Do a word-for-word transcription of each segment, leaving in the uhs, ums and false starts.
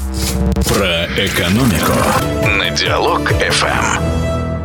Про экономику на Диалог эф эм.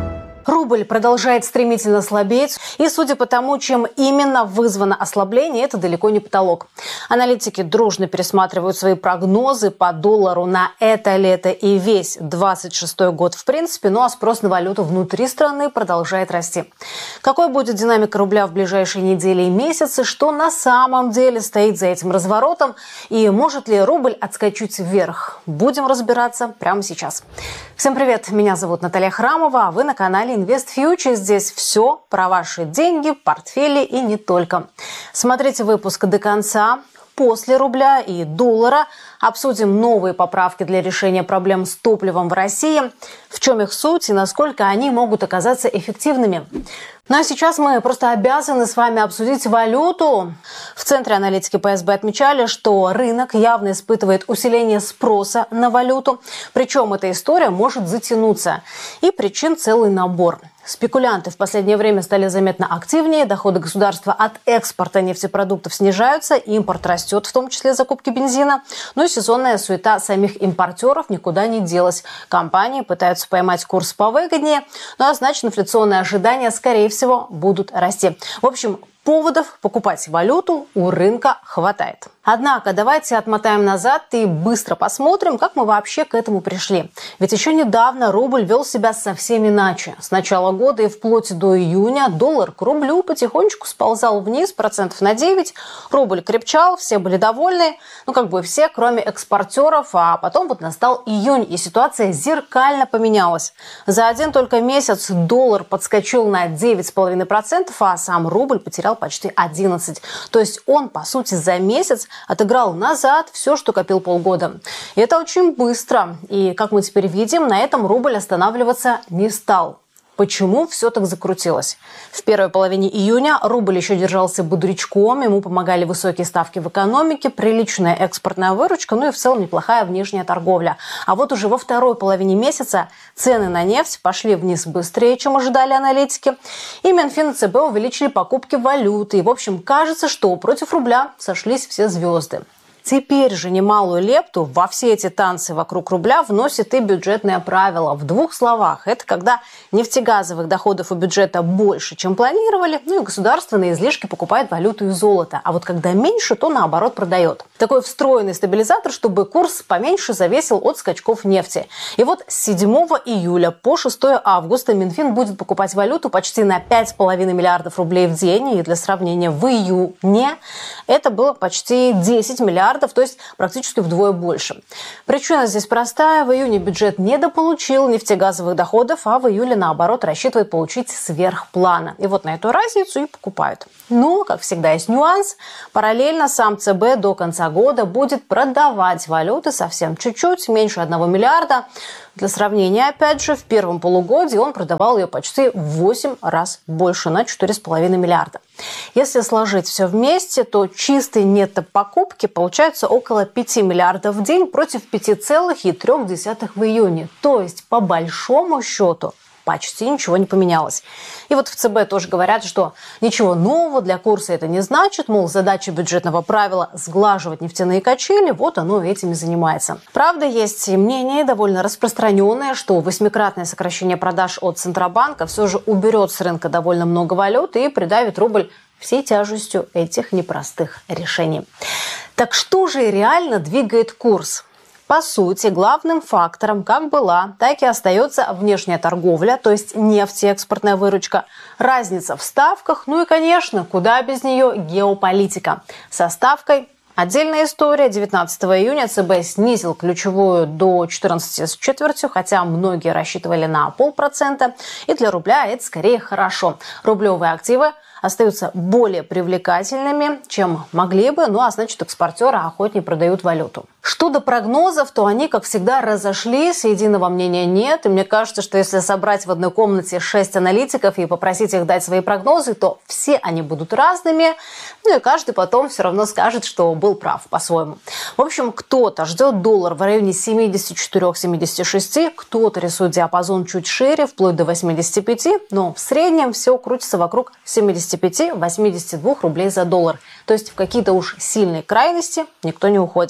Рубль продолжает стремительно слабеть, и судя по тому, чем именно вызвано ослабление, это далеко не потолок. Аналитики дружно пересматривают свои прогнозы по доллару на это лето и весь двадцать шестой год в принципе, ну а спрос на валюту внутри страны продолжает расти. Какой будет динамика рубля в ближайшие недели и месяцы, что на самом деле стоит за этим разворотом, и может ли рубль отскочить вверх? Будем разбираться прямо сейчас. Всем привет, меня зовут Наталья Храмова, а вы на канале Invest Future. Здесь все про ваши деньги, портфели и не только. Смотрите выпуск до конца. После рубля и доллара обсудим новые поправки для решения проблем с топливом в России, в чем их суть и насколько они могут оказаться эффективными. Ну а сейчас мы просто обязаны с вами обсудить валюту. В Центре аналитики пэ эс бэ отмечали, что рынок явно испытывает усиление спроса на валюту. Причем эта история может затянуться. И причин целый набор. Спекулянты в последнее время стали заметно активнее, доходы государства от экспорта нефтепродуктов снижаются, импорт растет, в том числе закупки бензина. Ну и сезонная суета самих импортеров никуда не делась. Компании пытаются поймать курс повыгоднее, ну а значит инфляционные ожидания, скорее всего, будут расти. В общем, поводов покупать валюту у рынка хватает. Однако давайте отмотаем назад и быстро посмотрим, как мы вообще к этому пришли. Ведь еще недавно рубль вел себя совсем иначе. С начала года и вплоть до июня доллар к рублю потихонечку сползал вниз процентов на девять. Рубль крепчал, все были довольны. Ну как бы все, кроме экспортеров. А потом вот настал июнь, и ситуация зеркально поменялась. За один только месяц доллар подскочил на девять целых пять десятых процента, а сам рубль потерял почти одиннадцать процентов. То есть он, по сути, за месяц отыграл назад все, что копил полгода. И это очень быстро. И, как мы теперь видим, на этом рубль останавливаться не стал. Почему все так закрутилось? В первой половине июня рубль еще держался бодрячком, ему помогали высокие ставки в экономике, приличная экспортная выручка, ну и в целом неплохая внешняя торговля. А вот уже во второй половине месяца цены на нефть пошли вниз быстрее, чем ожидали аналитики. И Минфин и цэ бэ увеличили покупки валюты. И, в общем, кажется, что против рубля сошлись все звезды. Теперь же немалую лепту во все эти танцы вокруг рубля вносит и бюджетное правило. В двух словах, это когда нефтегазовых доходов у бюджета больше, чем планировали, ну и государство на излишки покупает валюту и золото. А вот когда меньше, то наоборот продает. Такой встроенный стабилизатор, чтобы курс поменьше зависел от скачков нефти. И вот с седьмого июля по шестого августа Минфин будет покупать валюту почти на пять целых пять десятых миллиардов рублей в день. И для сравнения, в июне это было почти десять миллиардов. То есть практически вдвое больше. Причина здесь простая. В июне бюджет недополучил нефтегазовых доходов, а в июле, наоборот, рассчитывает получить сверх плана. И вот на эту разницу и покупают. Но, как всегда, есть нюанс. Параллельно сам цэ бэ до конца года будет продавать валюты совсем чуть-чуть, меньше одного миллиарда. Для сравнения, опять же, в первом полугодии он продавал ее почти в восемь раз больше, на четыре целых пять десятых миллиарда. Если сложить все вместе, то чистые нетто-покупки получаются около пяти миллиардов в день против пяти целых трёх десятых в июне. То есть, по большому счету, почти ничего не поменялось. И вот в цэ бэ тоже говорят, что ничего нового для курса это не значит, мол, задача бюджетного правила сглаживать нефтяные качели, вот оно этим и занимается. Правда, есть и мнение довольно распространенное, что восьмикратное сокращение продаж от Центробанка все же уберет с рынка довольно много валюты и придавит рубль всей тяжестью этих непростых решений. Так что же реально двигает курс? По сути, главным фактором как была, так и остается внешняя торговля, то есть нефть и экспортная выручка, разница в ставках, ну и, конечно, куда без нее геополитика. Со ставкой отдельная история. девятнадцатого июня цэ бэ снизил ключевую до четырнадцати с четвертью, хотя многие рассчитывали на полпроцента. И для рубля это скорее хорошо. Рублевые активы остаются более привлекательными, чем могли бы, ну а значит экспортеры охотнее продают валюту. Что до прогнозов, то они, как всегда, разошлись, единого мнения нет. И мне кажется, что если собрать в одной комнате шесть аналитиков и попросить их дать свои прогнозы, то все они будут разными. Ну и каждый потом все равно скажет, что был прав по-своему. В общем, кто-то ждет доллар в районе семидесяти четырёх — семидесяти шести, кто-то рисует диапазон чуть шире, вплоть до восьмидесяти пяти, но в среднем все крутится вокруг семидесяти пяти — восьмидесяти двух рублей за доллар. То есть в какие-то уж сильные крайности никто не уходит.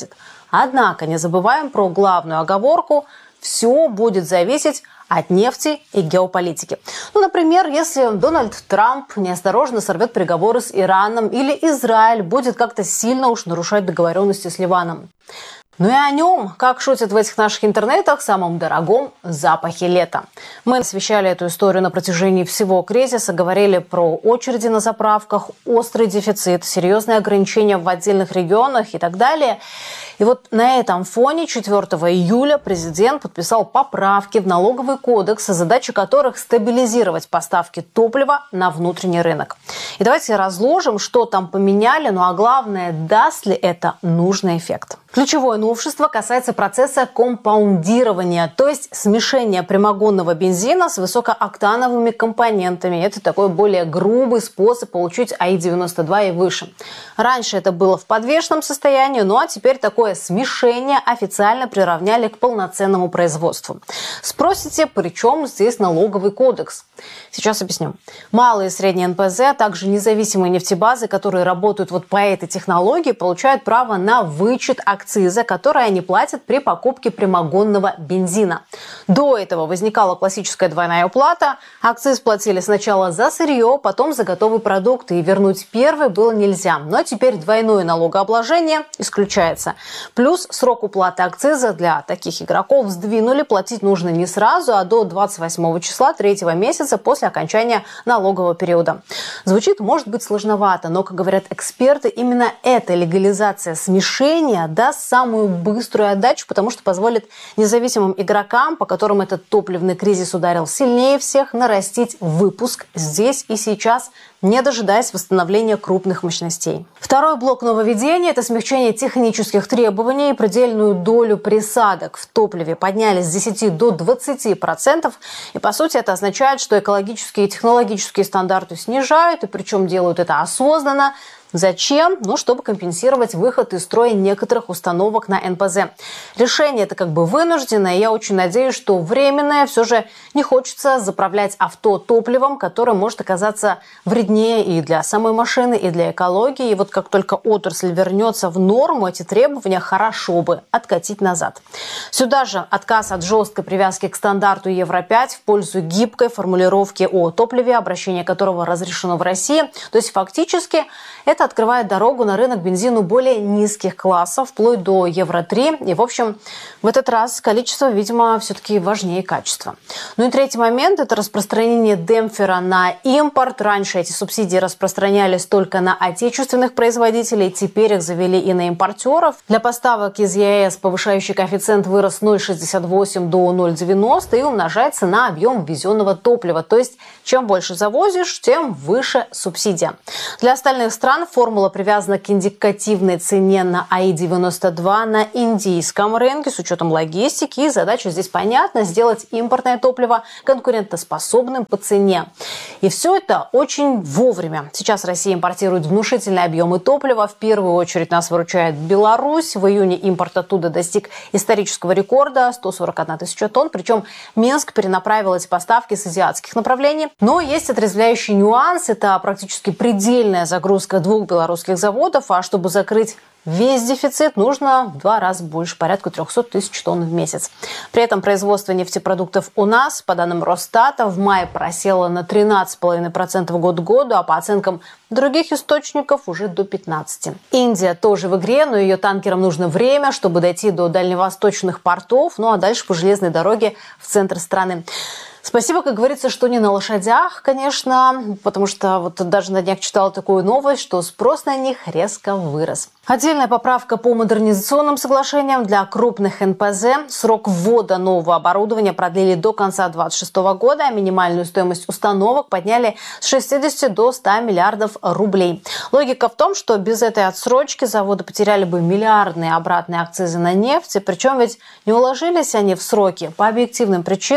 Однако не забываем про главную оговорку – все будет зависеть от нефти и геополитики. Ну, например, если Дональд Трамп неосторожно сорвет переговоры с Ираном или Израиль будет как-то сильно уж нарушать договоренности с Ливаном. Ну и о нем, как шутят в этих наших интернетах, самом дорогом запахе лета. Мы освещали эту историю на протяжении всего кризиса, говорили про очереди на заправках, острый дефицит, серьезные ограничения в отдельных регионах и так далее. И вот на этом фоне четвёртого июля президент подписал поправки в налоговый кодекс, задача которых стабилизировать поставки топлива на внутренний рынок. И давайте разложим, что там поменяли, ну а главное, даст ли это нужный эффект. Ключевое новшество касается процесса компаундирования, то есть смешения прямогонного бензина с высокооктановыми компонентами. Это такой более грубый способ получить АИ девяносто два и выше. Раньше это было в подвешенном состоянии, ну а теперь такое смешение официально приравняли к полноценному производству. Спросите, при чем здесь налоговый кодекс? Сейчас объясню. Малые и средние эн пэ зэ, а также независимые нефтебазы, которые работают вот по этой технологии, получают право на вычет акциза, который они платят при покупке прямогонного бензина. До этого возникала классическая двойная уплата. Акциз платили сначала за сырье, потом за готовый продукт, и вернуть первый было нельзя. Но теперь двойное налогообложение исключается. Плюс срок уплаты акциза для таких игроков сдвинули. Платить нужно не сразу, а до двадцать восьмого числа третьего месяца после окончания налогового периода. Звучит, может быть, сложновато, но, как говорят эксперты, именно эта легализация смешения даст самую быструю отдачу, потому что позволит независимым игрокам, по которым этот топливный кризис ударил сильнее всех, нарастить выпуск здесь и сейчас, не дожидаясь восстановления крупных мощностей. Второй блок нововведения – это смягчение технических требований. Предельную долю присадок в топливе подняли с десяти до двадцати процентов. И, по сути, это означает, что экологические и технологические стандарты снижают, и причем делают это осознанно. Зачем? Ну, чтобы компенсировать выход из строя некоторых установок на эн пэ зэ. Решение это как бы вынужденное. Я очень надеюсь, что временное. Все же не хочется заправлять авто топливом, которое может оказаться вреднее и для самой машины, и для экологии. И вот как только отрасль вернется в норму, эти требования хорошо бы откатить назад. Сюда же отказ от жесткой привязки к стандарту евро пять в пользу гибкой формулировки о топливе, обращение которого разрешено в России. То есть фактически это открывает дорогу на рынок бензину более низких классов, вплоть до евро три. И, в общем, в этот раз количество, видимо, все-таки важнее качества. Ну и третий момент – это распространение демпфера на импорт. Раньше эти субсидии распространялись только на отечественных производителей, теперь их завели и на импортеров. Для поставок из е эс повышающий коэффициент вырос с ноль целых шестьдесят восемь сотых до ноль целых девяносто сотых и умножается на объем ввезенного топлива. То есть, чем больше завозишь, тем выше субсидия. Для остальных стран формула привязана к индикативной цене на АИ девяносто два на индийском рынке с учетом логистики. И задача здесь понятна – сделать импортное топливо конкурентоспособным по цене. И все это очень вовремя. Сейчас Россия импортирует внушительные объемы топлива. В первую очередь нас выручает Беларусь. В июне импорт оттуда достиг исторического рекорда – сто сорок одна тысяча тонн. Причем Минск перенаправил эти поставки с азиатских направлений. Но есть отрезвляющий нюанс – это практически предельная загрузка двух белорусских заводов, а чтобы закрыть весь дефицит, нужно в два раза больше, порядка трехсот тысяч тонн в месяц. При этом производство нефтепродуктов у нас, по данным Росстата, в мае просело на тринадцать целых пять десятых процента год к году, а по оценкам других источников уже до пятнадцати процентов. Индия тоже в игре, но ее танкерам нужно время, чтобы дойти до дальневосточных портов, ну а дальше по железной дороге в центр страны. Спасибо, как говорится, что не на лошадях, конечно, потому что вот даже на днях читала такую новость, что спрос на них резко вырос. Отдельная поправка по модернизационным соглашениям для крупных эн пэ зэ. Срок ввода нового оборудования продлили до конца две тысячи двадцать шестого года, а минимальную стоимость установок подняли с шестидесяти до ста миллиардов рублей. Логика в том, что без этой отсрочки заводы потеряли бы миллиардные обратные акцизы на нефть, причем ведь не уложились они в сроки по объективным причинам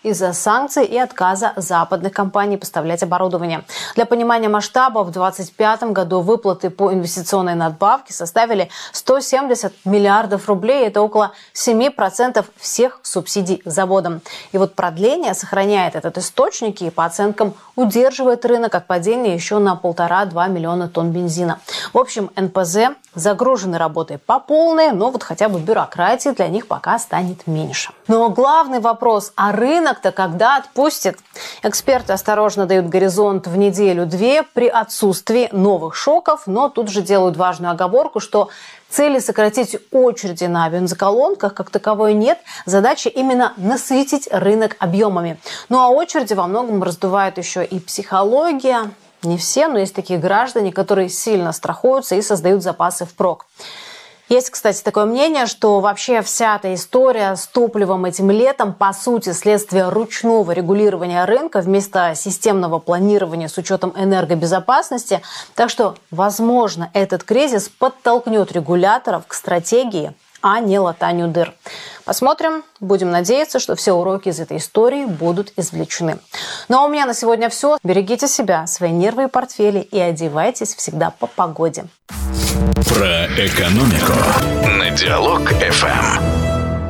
из-за санкций и отказа западных компаний поставлять оборудование. Для понимания масштаба, в две тысячи двадцать пятом году выплаты по инвестиционной надбавке составили сто семьдесят миллиардов рублей. Это около семь процентов всех субсидий заводам. И вот продление сохраняет этот источник и, по оценкам, удерживает рынок от падения еще на полтора-два миллиона тонн бензина. В общем, эн пэ зэ загружены работой по полной, но вот хотя бы бюрократии для них пока станет меньше. Но главный вопрос, а рынок-то когда отпустит? Эксперты осторожно дают горизонт в неделю-две при отсутствии новых шоков, но тут же делают важную оговорку, что цели сократить очереди на бензоколонках как таковой нет. Задача именно насытить рынок объемами. Ну а очереди во многом раздувает еще и психология. Не все, но есть такие граждане, которые сильно страхуются и создают запасы впрок. Есть, кстати, такое мнение, что вообще вся эта история с топливом этим летом, по сути, следствие ручного регулирования рынка вместо системного планирования с учетом энергобезопасности. Так что, возможно, этот кризис подтолкнет регуляторов к стратегии, а не латанию дыр. Посмотрим. Будем надеяться, что все уроки из этой истории будут извлечены. Ну а у меня на сегодня все. Берегите себя, свои нервы и портфели и одевайтесь всегда по погоде. Про экономику на Диалог эф эм.